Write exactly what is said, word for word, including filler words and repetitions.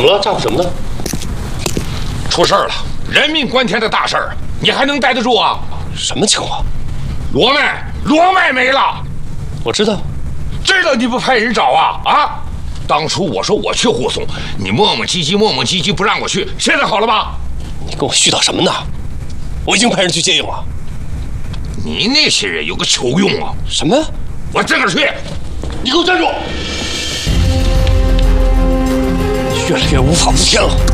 么了？咋呼什么呢？ 出事儿了，人命关天的大事儿，你还能待得住啊？ 什么情况？ 罗麦，罗麦没了。 我知道， 知道你不派人找啊？啊！当初我说我去护送，你磨磨唧唧，磨磨唧唧不让我去，现在好了吧？ 你跟我絮叨什么呢？我已经派人去接应了。 你那些人有个球用啊！ 什么？ 我自个儿去！ 你给我站住！越来越无法无天了。